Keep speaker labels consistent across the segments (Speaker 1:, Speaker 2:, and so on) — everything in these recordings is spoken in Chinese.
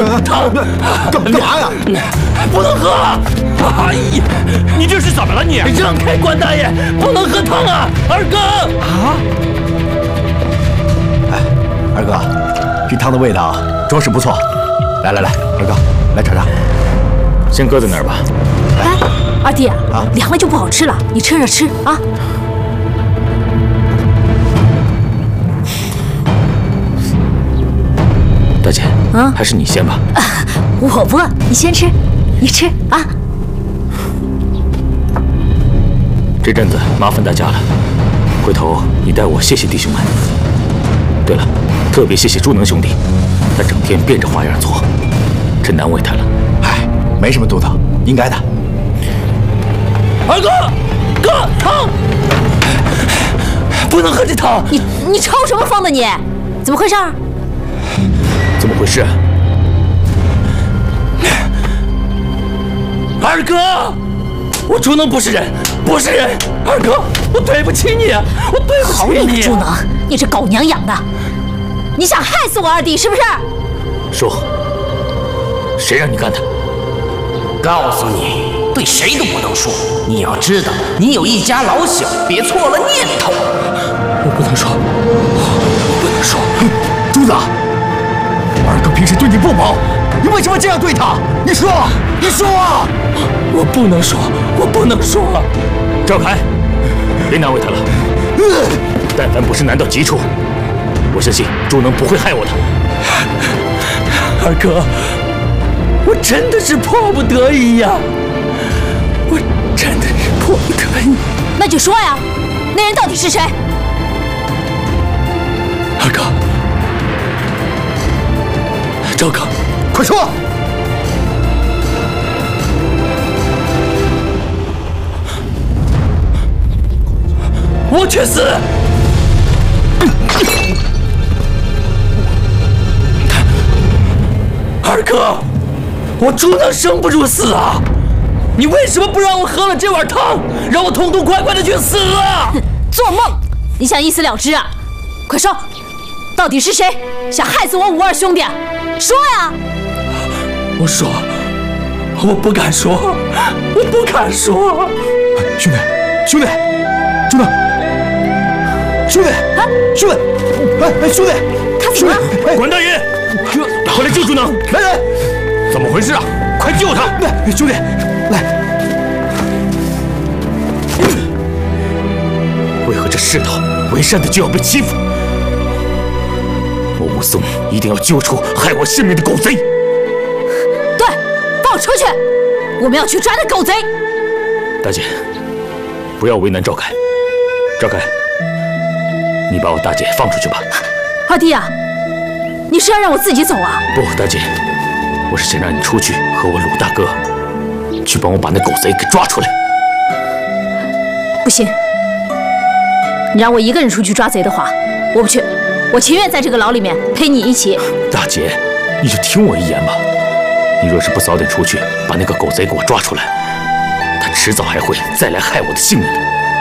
Speaker 1: 烫！干嘛呀？不能喝了！哎呀，你这是怎么了你？让开，关大爷，不能喝汤啊！二哥啊！
Speaker 2: 哎，二哥，这汤的味道着实不错。来，二哥，来尝尝。先搁在那儿吧。
Speaker 3: 哎，二弟啊，凉了就不好吃了，你趁热吃啊。
Speaker 2: 大姐，还是你先吧。
Speaker 3: 我不饿，你先吃，你吃啊。
Speaker 2: 这阵子麻烦大家了，回头你代我谢谢弟兄们。对了，特别谢谢朱能兄弟，他整天变着花样做，真难为他了。哎，没什么，杜头，应该的。
Speaker 1: 二哥，哥，汤，不能喝这汤。
Speaker 3: 你抄什么风的你？怎么回事？
Speaker 2: 怎么回事？
Speaker 1: 二哥，我朱能不是人，不是人。二哥，我对不起你，我对不起你。
Speaker 3: 好你个朱能，你这狗娘养的，你想害死我二弟是不是？
Speaker 2: 说，谁让你干的？
Speaker 4: 告诉你，对谁都不能说。你要知道，你有一家老小，别错了念头。
Speaker 1: 我不能说，我不能说。
Speaker 2: 朱子。 二哥平时对你不薄，你为什么这样对他？你说啊！
Speaker 1: 我不能说，我不能说。
Speaker 2: 赵凯，别难为他了。但凡不是难到极处，我相信朱能不会害我的。
Speaker 1: 二哥，我真的是迫不得已呀！我真的是迫不得已。
Speaker 3: 那就说呀，那人到底是谁？
Speaker 1: 二哥。 赵刚，
Speaker 2: 快说！
Speaker 1: 我去死！二哥，我朱能生不如死啊！你为什么不让我喝了这碗汤，让我痛痛快快的去死啊？
Speaker 3: 做梦！你想一死了之啊？快说，到底是谁想害死我武二兄弟？ 说呀！
Speaker 1: 我说，我不敢说，我不敢说。
Speaker 2: 兄弟，朱能，兄弟，兄弟，
Speaker 3: 他怎么了？
Speaker 2: 管大爷，快来救朱能！来，怎么回事啊？快救他！来，兄弟，来。为何这世道为善的就要被欺负？ 我武松一定要揪出害我性命的狗贼！
Speaker 3: 对，放我出去！我们要去抓那狗贼！
Speaker 2: 大姐，不要为难赵凯。赵凯，你把我大姐放出去吧。
Speaker 3: 二弟啊，你是要让我自己走啊？
Speaker 2: 不，大姐，我是想让你出去和我鲁大哥去帮我把那狗贼给抓出来。
Speaker 3: 不行，你让我一个人出去抓贼的话，我不去。 我情愿在这个牢里面陪你一起。
Speaker 2: 大姐，你就听我一言吧。你若是不早点出去，把那个狗贼给我抓出来，他迟早还会再来害我的性命的。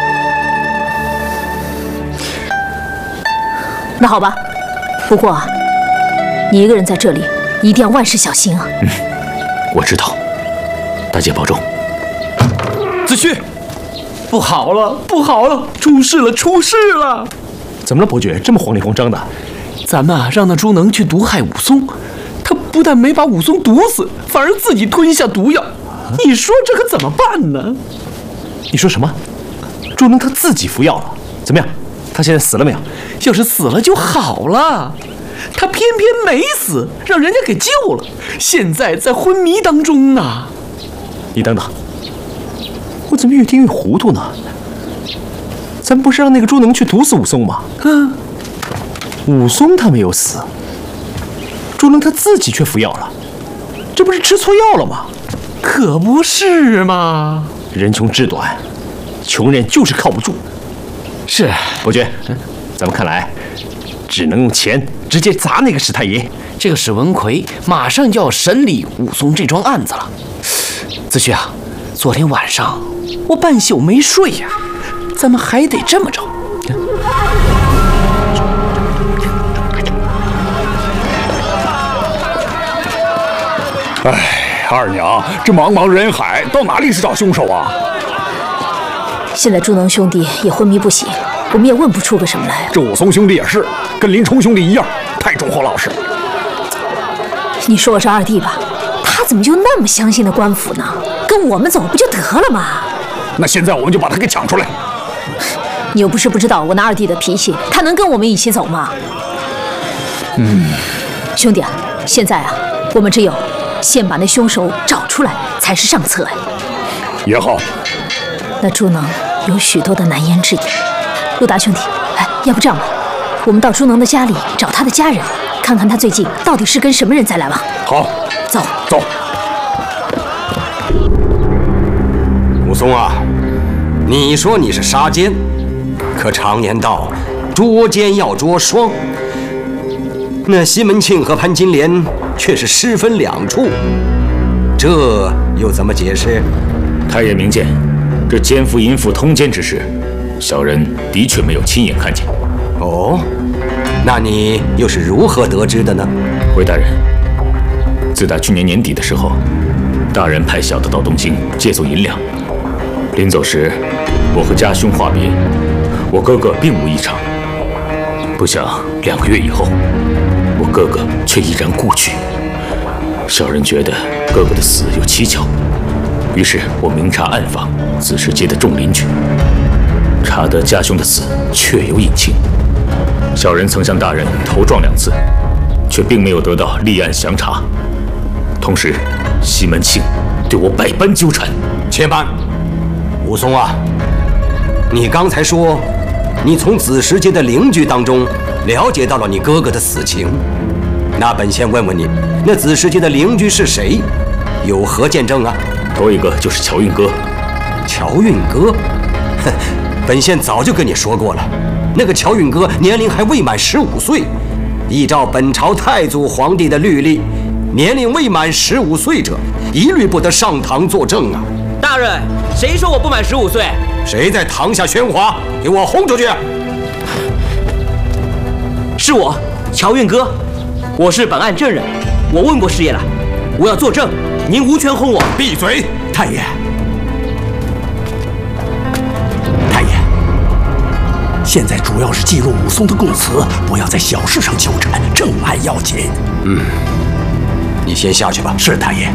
Speaker 3: 那好吧，不过啊，你一个人在这里，一定要万事小心啊。
Speaker 2: 我知道。大姐保重。
Speaker 5: 子胥，不好了，不好了，出事了，出事了！
Speaker 2: 怎么了，伯爵？这么慌里慌张的？
Speaker 5: 咱们让那朱能去毒害武松，他不但没把武松毒死，反而自己吞下毒药。你说这可怎么办呢？
Speaker 2: 你说什么？朱能他自己服药了？怎么样？他现在死了没有？
Speaker 5: 要是死了就好了，他偏偏没死，让人家给救了，现在在昏迷当中呢。
Speaker 2: 你等等，我怎么越听越糊涂呢？ 咱不是让那个朱能去毒死武松吗？武松他没有死，朱能他自己却服药了，这不是吃错药了吗？
Speaker 5: 可不是嘛！
Speaker 2: 人穷志短，穷人就是靠不住。
Speaker 5: 是，
Speaker 2: 伯爵，咱们看来只能用钱直接砸那个史太爷。
Speaker 4: 这个史文奎马上就要审理武松这桩案子了。子胥啊，昨天晚上我半宿没睡呀。 咱们还得这么着。
Speaker 6: 二娘，这茫茫人海，到哪里去找凶手啊？
Speaker 3: 现在朱能兄弟也昏迷不醒，我们也问不出个什么来。
Speaker 6: 这武松兄弟也是，跟林冲兄弟一样，太忠厚老实。
Speaker 3: 你说我是二弟吧？他怎么就那么相信那官府呢？跟我们走不就得了吗？
Speaker 6: 那现在我们就把他给抢出来。
Speaker 3: 你又不是不知道我那二弟的脾气，他能跟我们一起走吗？兄弟啊，现在啊，我们只有先把那凶手找出来才是上策呀。
Speaker 6: 也好。
Speaker 3: 那朱能有许多的难言之隐。陆达兄弟，要不这样吧，我们到朱能的家里找他的家人，看看他最近到底是跟什么人在来往。
Speaker 6: 好，
Speaker 3: 走。
Speaker 7: 武松啊，你说你是杀奸，可常言道，捉奸要捉双。那西门庆和潘金莲却是失分两处，这又怎么解释？
Speaker 1: 太爷明鉴，这奸夫淫妇通奸之事，小人的确没有亲眼看见。
Speaker 7: 哦，那你又是如何得知的呢？
Speaker 1: 回大人，自打去年年底的时候，大人派小的到东京借送银两，临走时，我和家兄话别，我哥哥并无异常。不想2个月以后，我哥哥却毅然故去。小人觉得哥哥的死有蹊跷，于是我明察暗访子时街的众邻居，查得家兄的死确有隐情。小人曾向大人投状2次，却并没有得到立案详查。同时，西门庆对我百般纠缠。
Speaker 7: 且慢，武松啊，你刚才说你从子时街的邻居当中了解到了你哥哥的死情，那本县问问你，那子时街的邻居是谁？有何见证啊？
Speaker 1: 头一个就是乔运哥。
Speaker 7: 乔运哥？哼，本县早就跟你说过了，那个乔运哥年龄还未满15岁，依照本朝太祖皇帝的律例，年龄未满15岁者，一律不得上堂作证啊！
Speaker 4: 大人，谁说我不满15岁？
Speaker 7: 谁在堂下喧哗？给我轰出去！
Speaker 4: 是我，乔运哥，我是本案证人，我问过师爷了，我要作证，您无权轰我。
Speaker 7: 闭嘴！
Speaker 6: 太爷，现在主要是记录武松的供词，不要在小事上纠缠，正案要紧。
Speaker 7: 你先下去吧。
Speaker 6: 是太爷。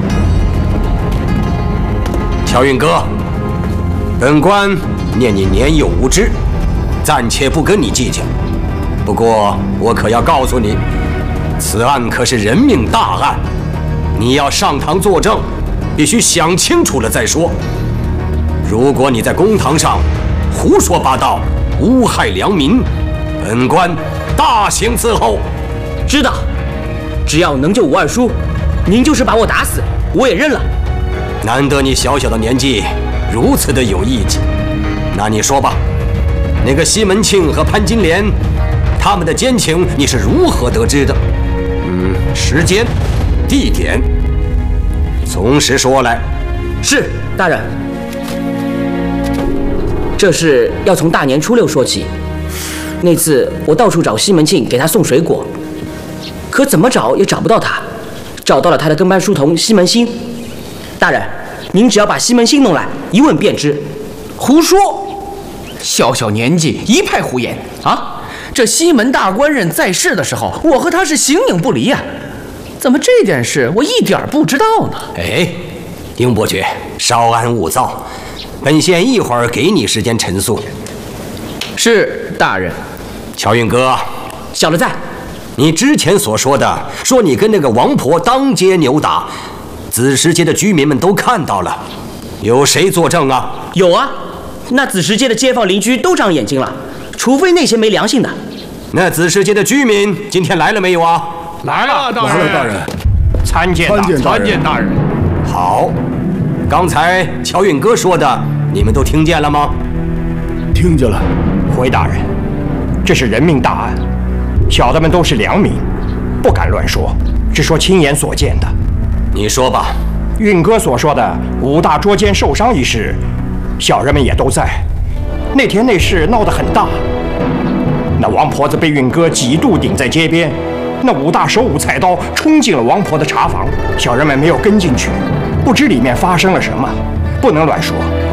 Speaker 7: 乔运哥，本官念你年幼无知，暂且不跟你计较。不过我可要告诉你，此案可是人命大案，你要上堂作证，必须想清楚了再说。如果你在公堂上胡说八道，诬害良民，本官大刑伺候。
Speaker 4: 知道，只要能救吴二叔，您就是把我打死，我也认了。
Speaker 7: 难得你小小的年纪如此的有义气，那你说吧，那个西门庆和潘金莲，他们的奸情你是如何得知的？时间、地点，从实说来。
Speaker 4: 是大人。这事要从大年初6说起。那次我到处找西门庆给他送水果，可怎么找也找不到他，找到了他的跟班书童西门新。大人，您只要把西门新弄来，一问便知。
Speaker 5: 胡说！小小年纪一派胡言啊！这西门大官人在世的时候，我和他是形影不离呀。怎么这件事我一点不知道呢？
Speaker 7: 哎，丁伯爵，稍安勿躁，本县一会儿给你时间陈述。
Speaker 5: 是大人。
Speaker 7: 乔运哥，
Speaker 4: 小的在。
Speaker 7: 你之前所说的，说你跟那个王婆当街扭打，子时街的居民们都看到了，有谁作证啊？
Speaker 4: 有啊，那子时街的街坊邻居都长眼睛了，除非那些没良心的。
Speaker 7: 那子时街的居民今天来了没有啊？
Speaker 8: 来了，大人。参见大人。
Speaker 7: 好，刚才乔运哥说的，你们都听见了吗？
Speaker 6: 听见了。
Speaker 8: 回大人，这是人命大案，小的们都是良民，不敢乱说，只说亲眼所见的。
Speaker 7: 你说吧。
Speaker 8: 运哥所说的武大捉奸受伤一事，小人们也都在。那天那事闹得很大，那王婆子被运哥几度顶在街边， 那武大手舞菜刀冲进了王婆的茶房，小人们没有跟进去，不知里面发生了什么，不能乱说。